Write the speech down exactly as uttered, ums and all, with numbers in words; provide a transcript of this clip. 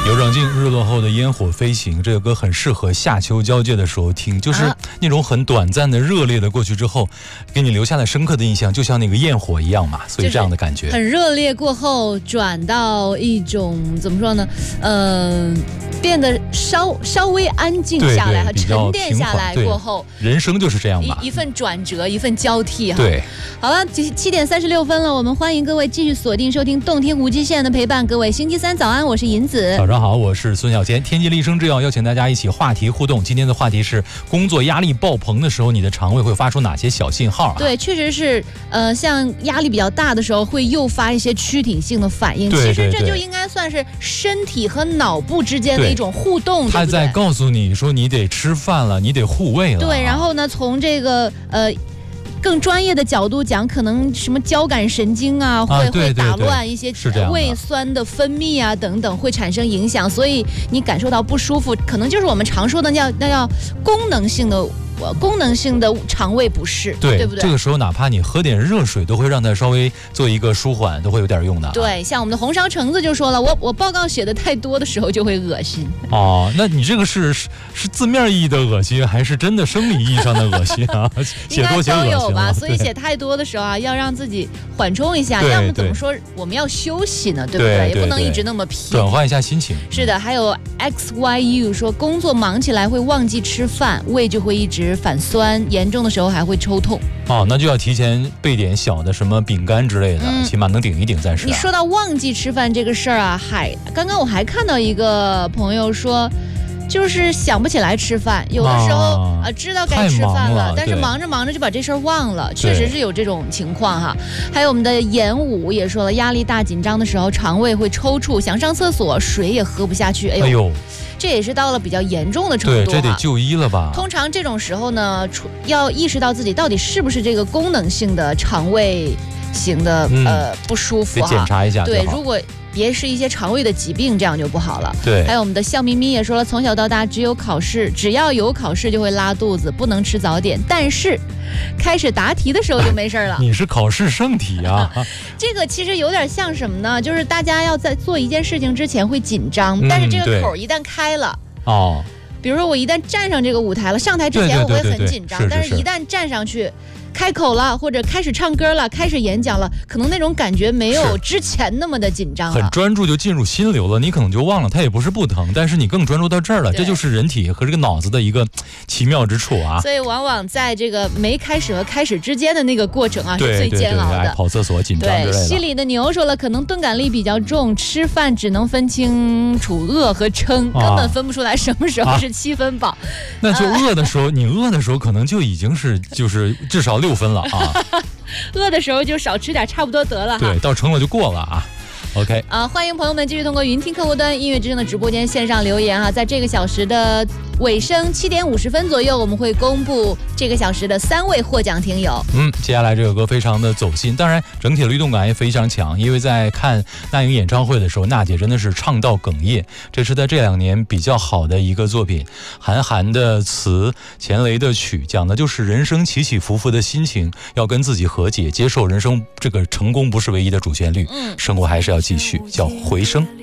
有长镜日落后的烟火飞行，这个歌很适合夏秋交界的时候听，就是那种很短暂的热烈的过去之后，给你留下了深刻的印象，就像那个焰火一样嘛，所以这样的感觉。 很热烈过后转到一种怎么说呢？嗯、呃，变得稍稍微安静下来， 对对， 沉淀下来过后， 人生就是这样嘛， 一一份转折，一份交替哈。 对， 好了，七点三十六分了，我们欢迎各位继续锁定收听动听无极限的陪伴，各位星期三早安，我是银子。 早上好，我是孙小坚。天气立生制药邀请大家一起话题互动，今天的话题是工作压力爆棚的时候，你的肠胃会发出哪些小信号啊？ 对，确实是，呃，像压力比较大的时候，会诱发一些躯体性的反应。 对对对， 其实这就应该算是身体和脑部之间的一种互动， 他在告诉你说你得吃饭了，你得护胃了。 对，然后呢，从这个呃。更专业的角度讲，可能什么交感神经啊，会、啊、会打乱一些胃酸的分泌啊等等，会产生影响，所以你感受到不舒服，可能就是我们常说的那那叫功能性的。功能性的肠胃不适， 对, 对不对？ 这个时候哪怕你喝点热水，都会让它稍微做一个舒缓，都会有点用的。 对，像我们的红烧橙子就说了，我我报告写的太多的时候就会恶心。 哦，那你这个是是是字面意义的恶心，还是真的生理意义上的恶心啊？写多写恶心应该都有吧？所以写太多的时候啊，要让自己缓冲一下，要么怎么说，我们要休息呢，对不 对, 对, 对？也不能一直那么拼， 转换一下心情。 是的，还有 X Y U 说，工作忙起来会忘记吃饭，胃就会一直反酸。严重的时候还会抽痛哦，那就要提前备点小的什么饼干之类的、嗯、起码能顶一顶再吃、啊、 你说到忘记吃饭这个事儿啊，还刚刚我还看到一个朋友说，就是想不起来吃饭，有的时候啊、呃、知道该吃饭 了, 了但是忙着忙着就把这事儿忘了，确实是有这种情况哈。还有我们的严武也说了，压力大紧张的时候肠胃会抽搐，想上厕所水也喝不下去，哎呦，哎呦这也是到了比较严重的程度， 对，这得就医了吧？ 通常这种时候呢，要意识到自己到底是不是这个功能性的肠胃型的、嗯、呃不舒服哈， 得检查一下。 对，如果别是一些肠胃的疾病，这样就不好了。 对， 还有我们的笑眯眯也说了，从小到大只有考试，只要有考试就会拉肚子，不能吃早点，但是开始答题的时候就没事了。 你是考试圣体啊！ 这个其实有点像什么呢？就是大家要在做一件事情之前会紧张、嗯，但是这个口一旦开了， 哦， 比如说我一旦站上这个舞台了，上台之前我会很紧张，但是一旦站上去。开口了，或者开始唱歌了，开始演讲了，可能那种感觉没有之前那么的紧张了， 很专注就进入心流了，你可能就忘了它也不是不疼，但是你更专注到这儿了，这就是人体和这个脑子的一个奇妙之处啊。 所以往往在这个没开始和开始之间的那个过程啊，是最煎熬的。 对对对，跑厕所紧张之类的。 对，溪里的牛说了，可能钝感力比较重，吃饭只能分清楚饿和撑、啊，根本分不出来什么时候是七分饱。啊、 那就饿的时候，你饿的时候可能就已经是就是至少六分了啊。 饿的时候就少吃点，差不多得了哈。 对，到撑了就过了啊。OK 啊，欢迎朋友们继续通过云听客户端音乐之声的直播间线上留言啊，在这个小时的尾声七点五十分左右，我们会公布这个小时的三位获奖听友。 嗯，接下来这首歌非常的走心，当然整体的律动感也非常强，因为在看那英演唱会的时候，娜姐真的是唱到哽咽，这是在这两年比较好的一个作品。韩寒的词，钱雷的曲，讲的就是人生起起伏伏的心情，要跟自己和解，接受人生这个成功不是唯一的主旋律，嗯，生活还是要继续，叫回声。